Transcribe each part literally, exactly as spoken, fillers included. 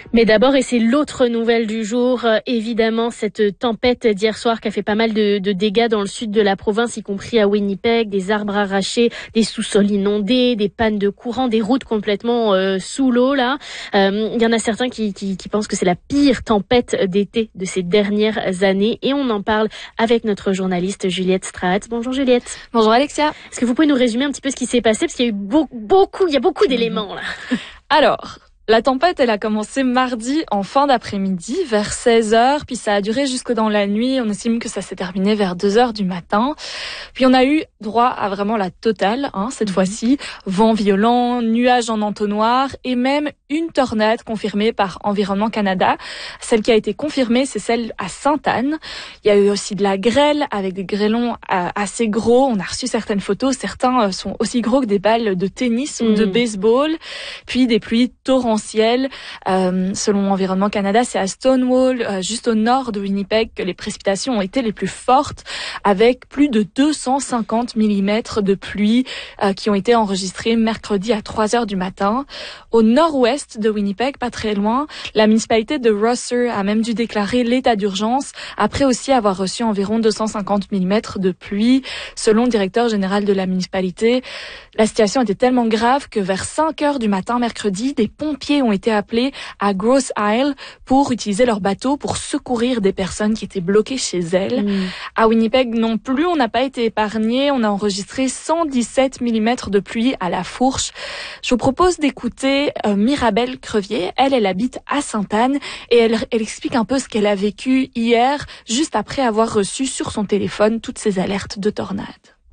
Mais d'abord, et c'est l'autre nouvelle du jour, euh, évidemment, cette tempête d'hier soir qui a fait pas mal de, de dégâts dans le sud de la province, y compris à Winnipeg, des arbres arrachés, des sous-sols inondés, des pannes de courant, des routes complètement euh, sous l'eau, là. Il euh, y en a certains qui, qui, qui pensent que c'est la pire tempête d'été de ces dernières années, et on en parle avec notre journaliste Juliette Straat. Bonjour Juliette. Bonjour Alexia. Est-ce que vous pouvez nous résumer un petit peu ce qui s'est passé, parce qu'il y a eu beau, beaucoup, il y a beaucoup d'éléments, là. Alors, la tempête, elle a commencé mardi en fin d'après-midi, vers seize heures, puis ça a duré jusque dans la nuit. On estime que ça s'est terminé vers deux heures du matin. Puis on a eu droit à vraiment la totale, hein, cette mmh. fois-ci. Vent violent, nuages en entonnoir et même une tornade confirmée par Environnement Canada. Celle qui a été confirmée, c'est celle à Sainte-Anne. Il y a eu aussi de la grêle avec des grêlons assez gros. On a reçu certaines photos. Certains sont aussi gros que des balles de tennis mmh. ou de baseball. Puis des pluies torrentielles. Euh, selon Environnement Canada, c'est à Stonewall, euh, juste au nord de Winnipeg, que les précipitations ont été les plus fortes, avec plus de deux cent cinquante millimètres de pluie euh, qui ont été enregistrés mercredi à trois heures du matin. Au nord-ouest de Winnipeg, pas très loin, la municipalité de Rosser a même dû déclarer l'état d'urgence, après aussi avoir reçu environ deux cent cinquante millimètres de pluie. Selon le directeur général de la municipalité, la situation était tellement grave que vers cinq heures du matin mercredi, des pompiers ont été appelés à Grosse Isle pour utiliser leur bateau pour secourir des personnes qui étaient bloquées chez elles. Mmh. À Winnipeg non plus, on n'a pas été épargné. On a enregistré cent dix-sept millimètres de pluie à la fourche. Je vous propose d'écouter euh, Mirabelle Crevier. Elle, elle habite à Sainte-Anne et elle, elle explique un peu ce qu'elle a vécu hier, juste après avoir reçu sur son téléphone toutes ces alertes de tornades.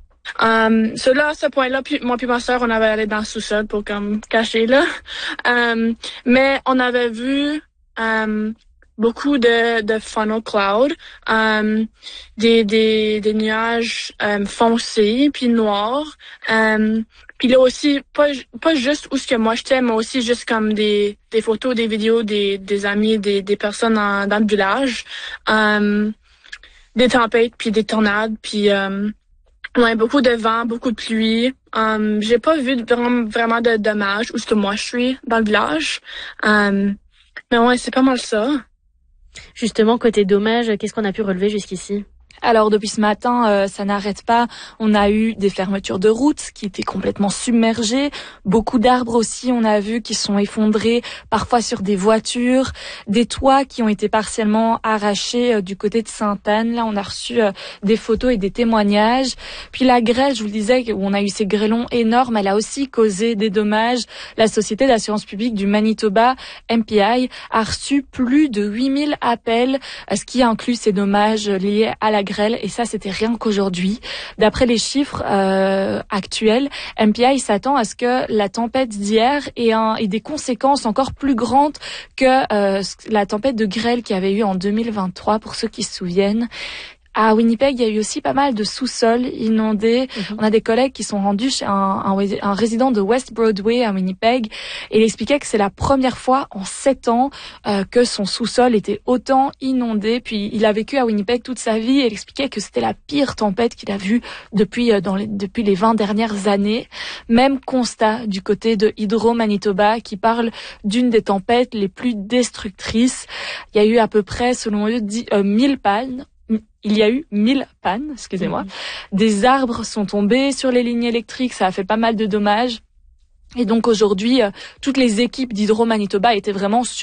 Um, so là, à ce point-là, puis, moi puis ma soeur, on avait allé dans le sous-sol pour comme cacher là. Um, mais on avait vu um, beaucoup de, de funnel cloud, um, des, des, des nuages um, foncés puis noirs. Um, puis là aussi, pas, pas juste où ce que moi j'étais, mais aussi juste comme des, des photos, des vidéos des, des amis, des, des personnes dans, dans le village. Um, des tempêtes puis des tornades puis um, ouais, beaucoup de vent, beaucoup de pluie. Um, j'ai pas vu vraiment, vraiment de dommages où ce que moi je suis dans le village. Um, mais ouais, c'est pas mal ça. Justement, côté dommages, qu'est-ce qu'on a pu relever jusqu'ici? Alors depuis ce matin, euh, ça n'arrête pas. On a eu des fermetures de routes qui étaient complètement submergées. Beaucoup d'arbres aussi, on a vu, qui sont effondrés, parfois sur des voitures. Des toits qui ont été partiellement arrachés euh, du côté de Sainte-Anne. Là, on a reçu euh, des photos et des témoignages. Puis la grêle, je vous le disais, où on a eu ces grêlons énormes, elle a aussi causé des dommages. La Société d'assurance publique du Manitoba, M P I, a reçu plus de huit mille appels, ce qui inclut ces dommages liés à la grêle, et ça c'était rien qu'aujourd'hui. D'après les chiffres euh, actuels, M P I s'attend à ce que la tempête d'hier ait, un, ait des conséquences encore plus grandes que euh, la tempête de grêle qu'il y avait eu en deux mille vingt-trois, pour ceux qui se souviennent. À Winnipeg, il y a eu aussi pas mal de sous-sols inondés. Mm-hmm. On a des collègues qui sont rendus chez un, un, un résident de West Broadway à Winnipeg, et il expliquait que c'est la première fois en sept ans euh, que son sous-sol était autant inondé. Puis il a vécu à Winnipeg toute sa vie, et il expliquait que c'était la pire tempête qu'il a vue depuis euh, dans les, depuis les vingt dernières années. Même constat du côté de Hydro-Manitoba, qui parle d'une des tempêtes les plus destructrices. Il y a eu à peu près, selon eux, dix, euh, mille pannes. Il y a eu mille pannes, excusez-moi. Mmh. Des arbres sont tombés sur les lignes électriques, ça a fait pas mal de dommages. Et donc aujourd'hui, euh, toutes les équipes d'Hydro-Manitoba étaient vraiment sur